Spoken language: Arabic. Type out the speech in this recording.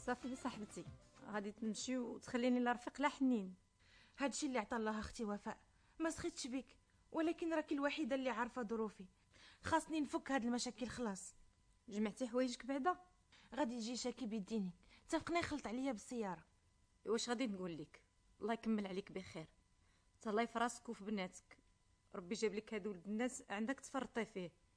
صافي صاحبتي، غادي تمشي وتخليني لا رفيق لا حنين. هادشي اللي عطا الله اختي وفاء، ما سخيتش بك، ولكن راكي الوحيده اللي عارفه ظروفي. خاصني نفك هاد المشاكل خلاص. جمعتي حوايجك بعدا؟ غادي يجي شاكي بيديني، اتفقنا يخلط عليا بالسياره. واش غادي نقول لك؟ الله يكمل عليك بخير، تهلاي في راسك وفي بناتك. ربي جاب لك هاد ولد الناس عندك تفرطي فيه.